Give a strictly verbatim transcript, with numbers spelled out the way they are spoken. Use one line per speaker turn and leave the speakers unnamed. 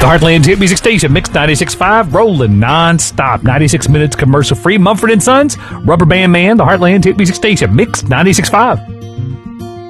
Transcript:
The Heartland's hit music station, Mix ninety-six point five, rolling non-stop. ninety-six minutes commercial-free. Mumford and Sons, Rubber Band Man, the Heartland's hit music station, Mix ninety-six point five.